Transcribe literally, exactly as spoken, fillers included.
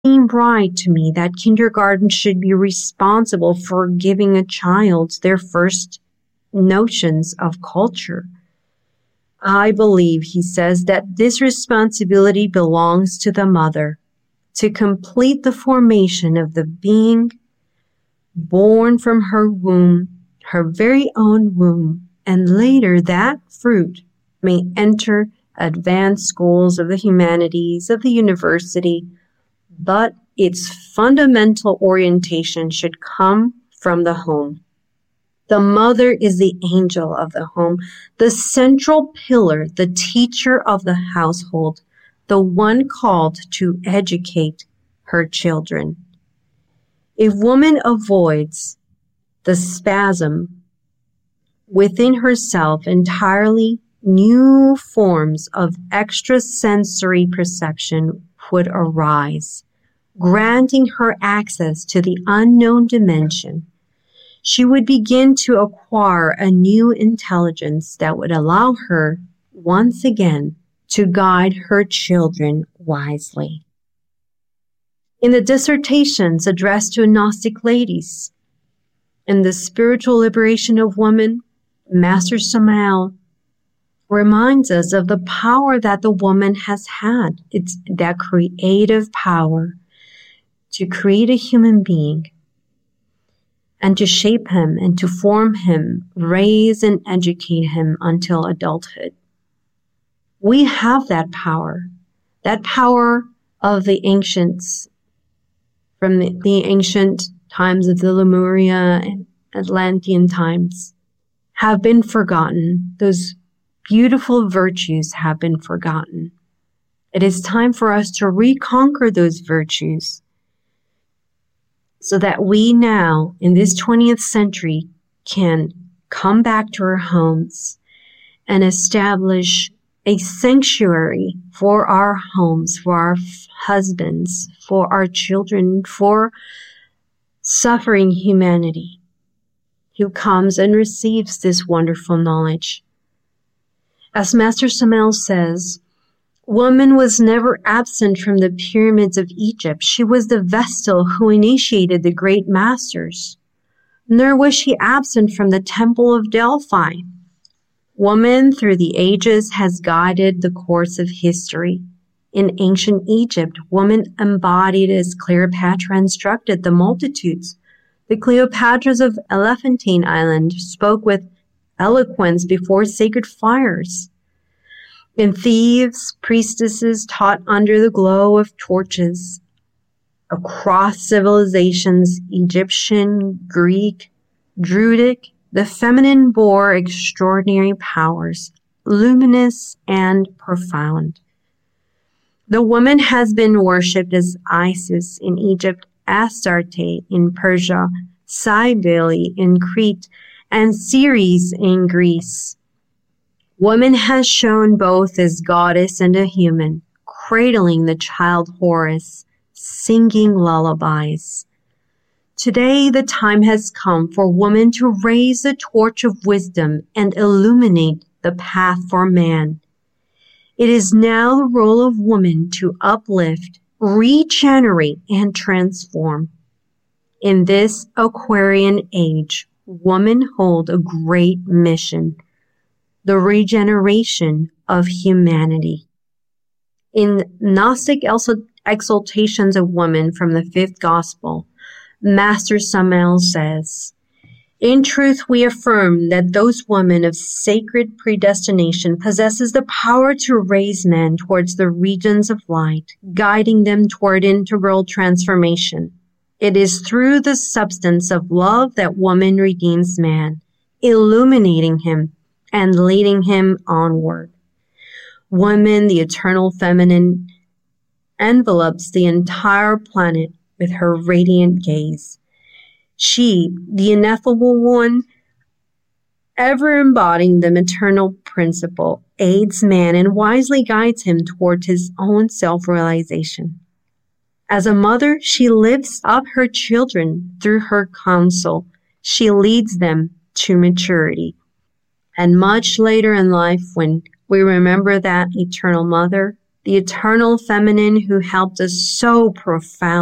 seemed right to me that kindergarten should be responsible for giving a child their first notions of culture. I believe, he says, that this responsibility belongs to the mother to complete the formation of the being born from her womb, her very own womb, and later that fruit may enter advanced schools of the humanities, of the university, but its fundamental orientation should come from the home. The mother is the angel of the home, the central pillar, the teacher of the household, the one called to educate her children. If woman avoids the spasm within herself entirely, new forms of extrasensory perception would arise, granting her access to the unknown dimension. She would begin to acquire a new intelligence that would allow her, once again, to guide her children wisely. In the dissertations addressed to Gnostic ladies, in the Spiritual Liberation of Woman, Master Samael reminds us of the power that the woman has had. It's that creative power to create a human being and to shape him and to form him, raise and educate him until adulthood. We have that power, that power of the ancients, from the, the ancient times of the Lemuria and Atlantean times, have been forgotten. Those beautiful virtues have been forgotten. It is time for us to reconquer those virtues so that we now, in this twentieth century, can come back to our homes and establish a sanctuary for our homes, for our husbands, for our children, for suffering humanity who comes and receives this wonderful knowledge. As Master Samael says, woman was never absent from the pyramids of Egypt. She was the Vestal who initiated the great masters. Nor was she absent from the Temple of Delphi. Woman, through the ages, has guided the course of history. In ancient Egypt, woman embodied as Cleopatra instructed the multitudes. The Cleopatras of Elephantine Island spoke with eloquence before sacred fires. In Thebes, priestesses taught under the glow of torches. Across civilizations, Egyptian, Greek, Druidic, the feminine bore extraordinary powers, luminous and profound. The woman has been worshipped as Isis in Egypt, Astarte in Persia, Cybele in Crete, and Ceres in Greece. Woman has shown both as goddess and a human, cradling the child Horus, singing lullabies. Today, the time has come for woman to raise the torch of wisdom and illuminate the path for man. It is now the role of woman to uplift, regenerate, and transform. In this Aquarian age, women hold a great mission, the regeneration of humanity. In Gnostic Exaltations of Woman from the Fifth Gospel, Master Samael says, "In truth, we affirm that those women of sacred predestination possesses the power to raise men towards the regions of light, guiding them toward integral transformation. It is through the substance of love that woman redeems man, illuminating him and leading him onward. Woman, the eternal feminine, envelopes the entire planet with her radiant gaze. She, the ineffable one, ever embodying the maternal principle, aids man and wisely guides him toward his own self-realization. As a mother, she lifts up her children through her counsel. She leads them to maturity. And much later in life, when we remember that eternal mother, the eternal feminine who helped us so profoundly